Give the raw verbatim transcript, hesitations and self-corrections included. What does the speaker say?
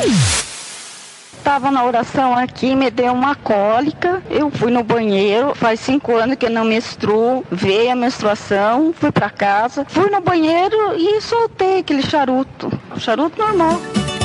Estava na oração aqui, me deu uma cólica, eu fui no banheiro, faz cinco anos que eu não menstruo, veio a menstruação, fui para casa, fui no banheiro e soltei aquele charuto, charuto normal.